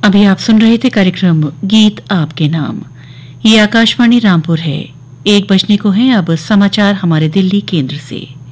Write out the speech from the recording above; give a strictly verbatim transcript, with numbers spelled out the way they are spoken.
अभी आप सुन रहे थे कार्यक्रम गीत आपके नाम। ये आकाशवाणी रामपुर है। एक बजने को है अब समाचार हमारे दिल्ली केंद्र से।